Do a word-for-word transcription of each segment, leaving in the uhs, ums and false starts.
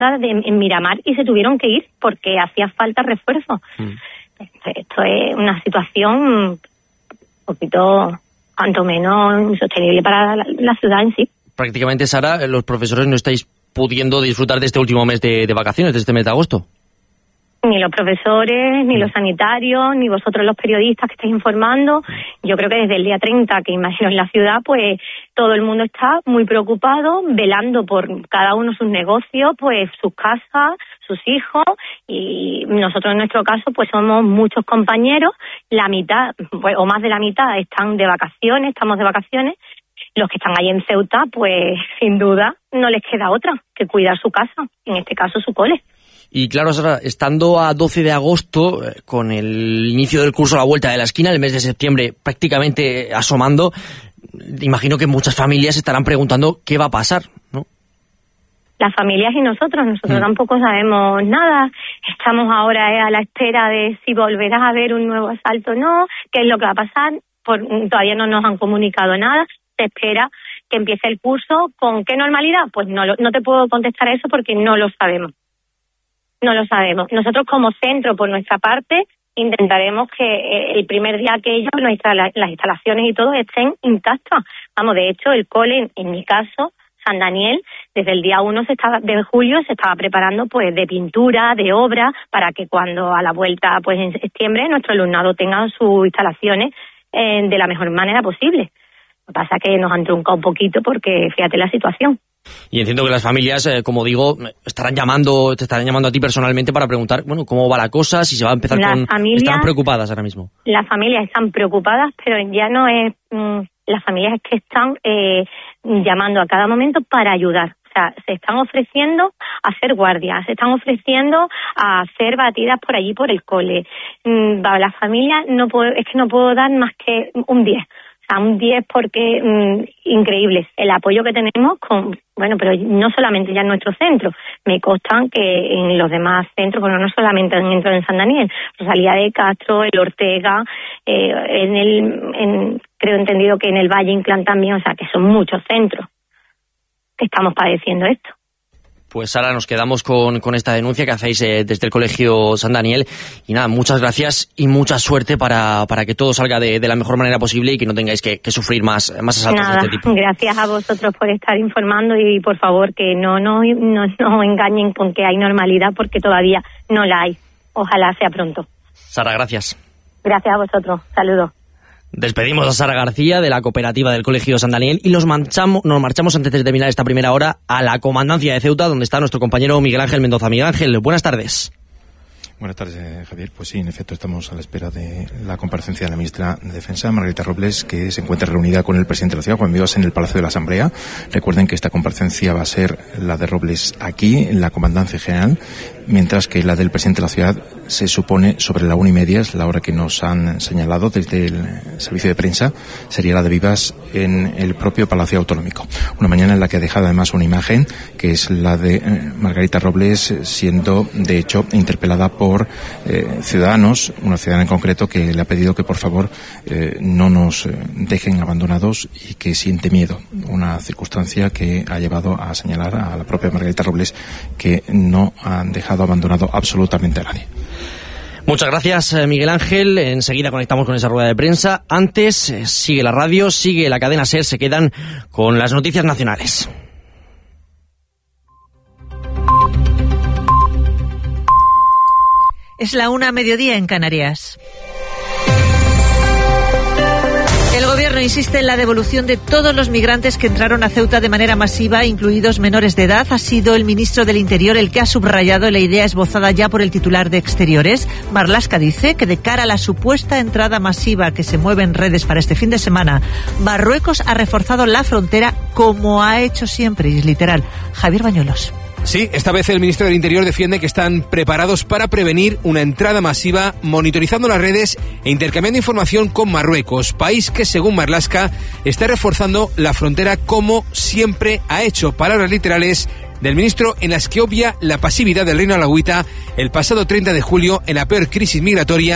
de, en Miramar y se tuvieron que ir porque hacía falta refuerzo. Mm. Esto es una situación un poquito, cuanto menos, insostenible para la, la ciudad en sí. Prácticamente, Sara, los profesores no estáis pudiendo disfrutar de este último mes de, de vacaciones, de este mes de agosto. Ni los profesores, ni los sanitarios, ni vosotros los periodistas que estáis informando. Yo creo que desde el día treinta, que imagino en la ciudad, pues todo el mundo está muy preocupado, velando por cada uno sus negocios, pues sus casas, sus hijos, y nosotros en nuestro caso pues somos muchos compañeros, la mitad, pues, o más de la mitad están de vacaciones, estamos de vacaciones. Los que están ahí en Ceuta, pues sin duda no les queda otra que cuidar su casa, en este caso su cole. Y claro, Sara, estando a doce de agosto, con el inicio del curso a la vuelta de la esquina, el mes de septiembre prácticamente asomando, imagino que muchas familias estarán preguntando qué va a pasar, ¿no? Las familias y nosotros, nosotros mm. tampoco sabemos nada. Estamos ahora a la espera de si volverá a haber un nuevo asalto o no, qué es lo que va a pasar. Por, todavía no nos han comunicado nada. Se espera que empiece el curso. ¿Con qué normalidad? Pues no, lo, no te puedo contestar eso porque no lo sabemos. No lo sabemos. Nosotros como centro, por nuestra parte, intentaremos que el primer día que ellos, nuestra, las instalaciones y todo estén intactas. Vamos, de hecho, el cole, en mi caso, San Daniel, desde el día uno se estaba, de julio se estaba preparando pues de pintura, de obra, para que cuando a la vuelta pues en septiembre nuestro alumnado tenga sus instalaciones eh, de la mejor manera posible. Lo que pasa es que nos han truncado un poquito porque fíjate la situación. Y entiendo que las familias, eh, como digo, estarán llamando, te estarán llamando a ti personalmente para preguntar, bueno, cómo va la cosa, si se va a empezar las con... Familias, están preocupadas ahora mismo. Las familias están preocupadas, pero ya no es... Mmm, las familias es que están eh, llamando a cada momento para ayudar. O sea, se están ofreciendo a hacer guardias, se están ofreciendo a hacer batidas por allí, por el cole. Mm, las familias, no puedo, es que no puedo dar más que un diez. A un diez porque mmm, increíble el apoyo que tenemos con, bueno, pero no solamente ya en nuestro centro, me constan que en los demás centros, bueno, no solamente dentro de San Daniel, Rosalía de Castro, el Ortega, eh, en el, en, creo entendido que en el Valle Inclán también, o sea que son muchos centros que estamos padeciendo esto. Pues Sara, nos quedamos con, con esta denuncia que hacéis eh, desde el Colegio San Daniel. Y nada, muchas gracias y mucha suerte para, para que todo salga de, de la mejor manera posible y que no tengáis que, que sufrir más, más asaltos nada, de este tipo. Gracias a vosotros por estar informando y por favor que no nos no, no engañen con que hay normalidad porque todavía no la hay. Ojalá sea pronto. Sara, gracias. Gracias a vosotros. Saludos. Despedimos a Sara García de la cooperativa del Colegio San Daniel y nos marchamos, nos marchamos antes de terminar esta primera hora a la comandancia de Ceuta, donde está nuestro compañero Miguel Ángel Mendoza. Miguel Ángel, buenas tardes. Buenas tardes, eh, Javier. Pues sí, en efecto, estamos a la espera de la comparecencia de la ministra de Defensa, Margarita Robles, que se encuentra reunida con el presidente de la ciudad, Juan Vivas, en el Palacio de la Asamblea. Recuerden que esta comparecencia va a ser la de Robles aquí, en la Comandancia General, mientras que la del presidente de la ciudad se supone sobre la una y media, es la hora que nos han señalado desde el servicio de prensa, sería la de Vivas en el propio Palacio Autonómico. Una mañana en la que ha dejado además una imagen, que es la de eh, Margarita Robles, siendo, de hecho, interpelada por por eh, ciudadanos, una ciudadana en concreto que le ha pedido que por favor eh, no nos eh, dejen abandonados y que siente miedo, una circunstancia que ha llevado a señalar a la propia Margarita Robles que no han dejado abandonado absolutamente a nadie. Muchas gracias, Miguel Ángel. Enseguida conectamos con esa rueda de prensa. Antes, eh, sigue la radio, sigue la cadena SER, se quedan con las noticias nacionales. Es la una a mediodía en Canarias. El gobierno insiste en la devolución de todos los migrantes que entraron a Ceuta de manera masiva, incluidos menores de edad. Ha sido el ministro del Interior el que ha subrayado la idea esbozada ya por el titular de Exteriores. Marlaska dice que de cara a la supuesta entrada masiva que se mueve en redes para este fin de semana, Marruecos ha reforzado la frontera como ha hecho siempre, y es literal. Javier Bañuelos. Sí, esta vez el ministro del Interior defiende que están preparados para prevenir una entrada masiva, monitorizando las redes e intercambiando información con Marruecos, país que, según Marlaska, está reforzando la frontera como siempre ha hecho. Palabras literales del ministro en las que obvia la pasividad del reino alauita el pasado treinta de julio en la peor crisis migratoria que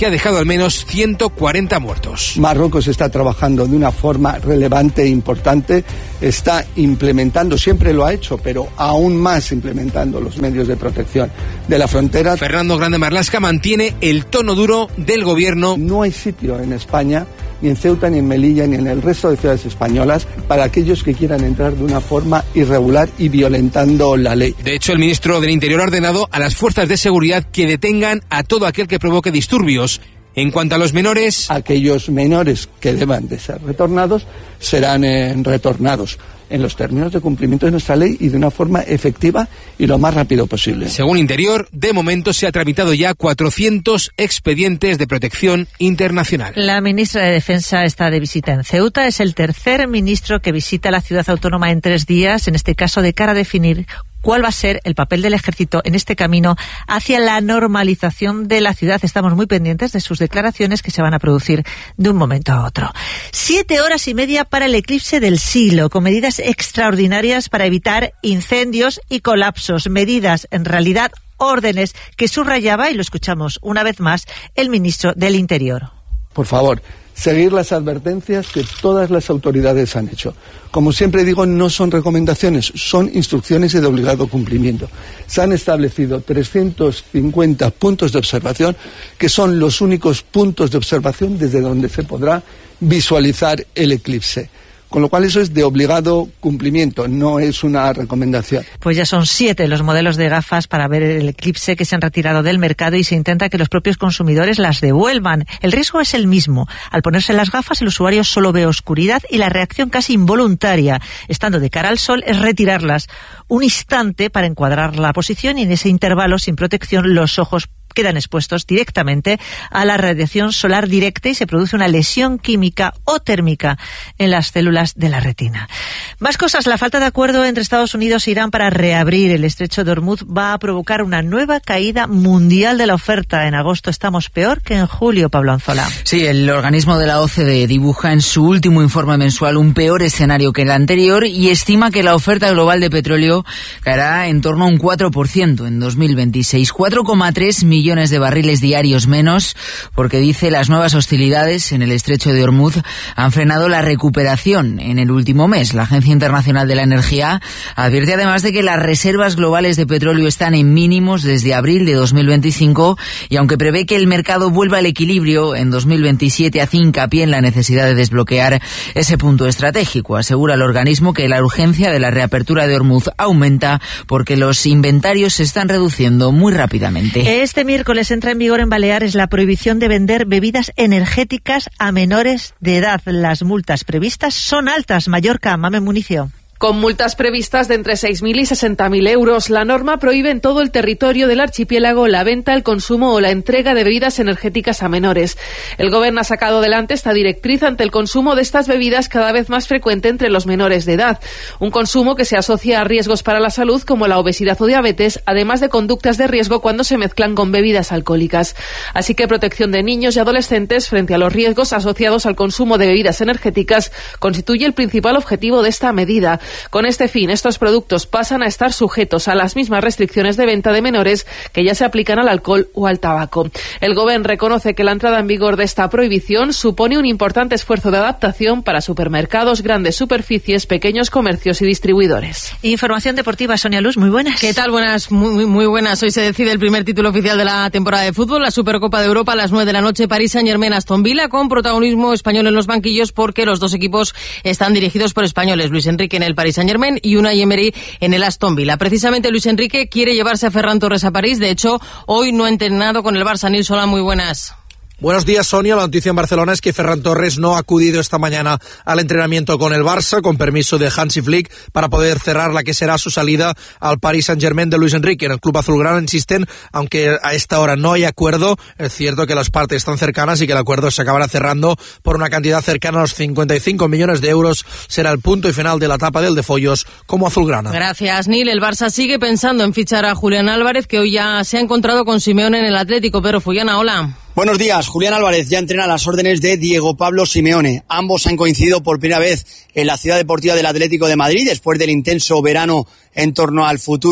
que ha dejado al menos ciento cuarenta muertos. Marruecos está trabajando de una forma relevante e importante, está implementando, siempre lo ha hecho, pero aún más implementando los medios de protección de la frontera. Fernando Grande Marlaska mantiene el tono duro del gobierno. No hay sitio en España, ni en Ceuta, ni en Melilla, ni en el resto de ciudades españolas, para aquellos que quieran entrar de una forma irregular y violentando la ley. De hecho, el ministro del Interior ha ordenado a las fuerzas de seguridad que detengan a todo aquel que provoque disturbios. En cuanto a los menores... Aquellos menores que deban de ser retornados serán eh, retornados en los términos de cumplimiento de nuestra ley y de una forma efectiva y lo más rápido posible. Según Interior, de momento se ha tramitado ya cuatrocientos expedientes de protección internacional. La ministra de Defensa está de visita en Ceuta. Es el tercer ministro que visita la ciudad autónoma en tres días, en este caso de cara a definir cuál va a ser el papel del ejército en este camino hacia la normalización de la ciudad. Estamos muy pendientes de sus declaraciones que se van a producir de un momento a otro. Siete horas y media para el eclipse del siglo, con medidas extraordinarias para evitar incendios y colapsos. Medidas, en realidad, órdenes que subrayaba, y lo escuchamos una vez más, el ministro del Interior. Por favor, seguir las advertencias que todas las autoridades han hecho. Como siempre digo, no son recomendaciones, son instrucciones de obligado cumplimiento. Se han establecido trescientos cincuenta puntos de observación, que son los únicos puntos de observación desde donde se podrá visualizar el eclipse. Con lo cual eso es de obligado cumplimiento, no es una recomendación. Pues ya son siete los modelos de gafas para ver el eclipse que se han retirado del mercado y se intenta que los propios consumidores las devuelvan. El riesgo es el mismo. Al ponerse las gafas, el usuario solo ve oscuridad y la reacción casi involuntaria, estando de cara al sol, es retirarlas. Un instante para encuadrar la posición y en ese intervalo, sin protección, los ojos quedan expuestos directamente a la radiación solar directa y se produce una lesión química o térmica en las células de la retina. Más cosas. La falta de acuerdo entre Estados Unidos e Irán para reabrir el estrecho de Hormuz va a provocar una nueva caída mundial de la oferta. En agosto estamos peor que en julio, Pablo Anzola. Sí, el organismo de la O C D E dibuja en su último informe mensual un peor escenario que el anterior y estima que la oferta global de petróleo caerá en torno a un cuatro por ciento en dos mil veintiséis. cuatro coma tres millones millones de barriles diarios menos, porque dice las nuevas hostilidades en el estrecho de Hormuz han frenado la recuperación en el último mes. La Agencia Internacional de la Energía advierte además de que las reservas globales de petróleo están en mínimos desde abril de dos mil veinticinco y aunque prevé que el mercado vuelva al equilibrio en dos mil veintisiete, hace hincapié en la necesidad de desbloquear ese punto estratégico. Asegura el organismo que la urgencia de la reapertura de Hormuz aumenta porque los inventarios se están reduciendo muy rápidamente. Este miércoles entra en vigor en Baleares la prohibición de vender bebidas energéticas a menores de edad. Las multas previstas son altas. Mallorca, Mame Municio. Con multas previstas de entre seis mil y sesenta mil euros. La norma prohíbe en todo el territorio del archipiélago la venta, el consumo o la entrega de bebidas energéticas a menores. El Gobierno ha sacado adelante esta directriz ante el consumo de estas bebidas cada vez más frecuente entre los menores de edad. Un consumo que se asocia a riesgos para la salud como la obesidad o diabetes, además de conductas de riesgo cuando se mezclan con bebidas alcohólicas. Así que protección de niños y adolescentes frente a los riesgos asociados al consumo de bebidas energéticas constituye el principal objetivo de esta medida. Con este fin, estos productos pasan a estar sujetos a las mismas restricciones de venta de menores que ya se aplican al alcohol o al tabaco. El Gobierno reconoce que la entrada en vigor de esta prohibición supone un importante esfuerzo de adaptación para supermercados, grandes superficies, pequeños comercios y distribuidores. Información deportiva, Sonia Luz, muy buenas. ¿Qué tal? Buenas, muy, muy buenas. Hoy se decide el primer título oficial de la temporada de fútbol, la Supercopa de Europa, a las nueve de la noche, París Saint-Germain Aston Villa, con protagonismo español en los banquillos porque los dos equipos están dirigidos por españoles. Luis Enrique en el Paris Saint-Germain y Unai Emery en el Aston Villa. Precisamente Luis Enrique quiere llevarse a Ferran Torres a París. De hecho, hoy no ha entrenado con el Barça. Nils Solá, muy buenas. Buenos días, Sonia. La noticia en Barcelona es que Ferran Torres no ha acudido esta mañana al entrenamiento con el Barça, con permiso de Hansi Flick, para poder cerrar la que será su salida al Paris Saint-Germain de Luis Enrique. En el club azulgrana insisten, aunque a esta hora no hay acuerdo, es cierto que las partes están cercanas y que el acuerdo se acabará cerrando por una cantidad cercana a los cincuenta y cinco millones de euros. Será el punto y final de la etapa del de Follos como azulgrana. Gracias, Nil. El Barça sigue pensando en fichar a Julián Álvarez, que hoy ya se ha encontrado con Simeone en el Atlético. Pero Fullana, hola. Buenos días. Julián Álvarez ya entrena a las órdenes de Diego Pablo Simeone. Ambos han coincidido por primera vez en la Ciudad Deportiva del Atlético de Madrid después del intenso verano en torno al futuro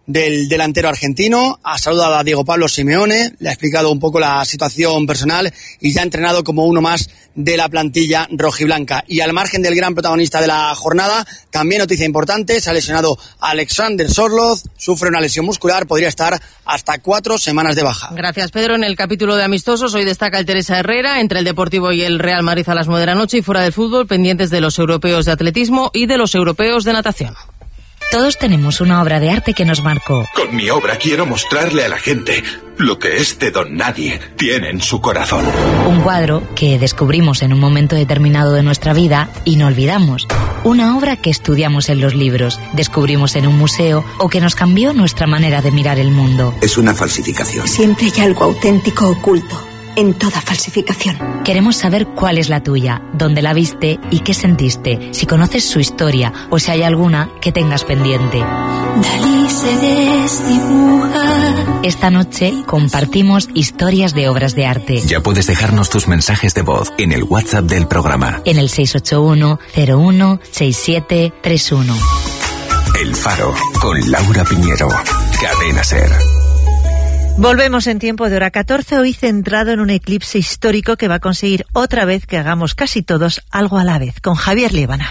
del delantero argentino. Ha saludado a Diego Pablo Simeone, le ha explicado un poco la situación personal y ya ha entrenado como uno más de la plantilla rojiblanca. Y al margen del gran protagonista de la jornada, también noticia importante, se ha lesionado Alexander Sorloth, sufre una lesión muscular, podría estar hasta cuatro semanas de baja. Gracias, Pedro. En el capítulo de amistosos hoy destaca el Teresa Herrera, entre el Deportivo y el Real Madrid a las nueve de la noche, y fuera del fútbol, pendientes de los europeos de atletismo y de los europeos de natación. Todos tenemos una obra de arte que nos marcó. Con mi obra quiero mostrarle a la gente lo que este don nadie tiene en su corazón. Un cuadro que descubrimos en un momento determinado de nuestra vida y no olvidamos. Una obra que estudiamos en los libros, descubrimos en un museo o que nos cambió nuestra manera de mirar el mundo. Es una falsificación. Siempre hay algo auténtico oculto en toda falsificación. Queremos saber cuál es la tuya, dónde la viste y qué sentiste, si conoces su historia o si hay alguna que tengas pendiente. Dalí se desdibuja. Esta noche compartimos historias de obras de arte. Ya puedes dejarnos tus mensajes de voz en el WhatsApp del programa. En el seis ocho uno cero uno seis siete tres uno. El Faro, con Laura Piñero. Cadena SER. Volvemos en tiempo de hora catorce, hoy centrado en un eclipse histórico que va a conseguir otra vez que hagamos casi todos algo a la vez, con Javier Líbana.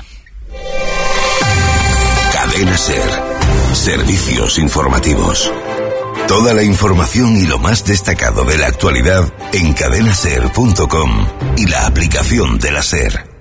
Cadena SER. Servicios informativos. Toda la información y lo más destacado de la actualidad en cadena ser punto com y la aplicación de la SER.